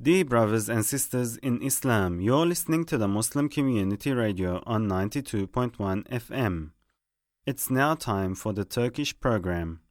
Dear brothers and sisters in Islam, you're listening to the Muslim Community Radio on 92.1 FM. It's now time for the Turkish program.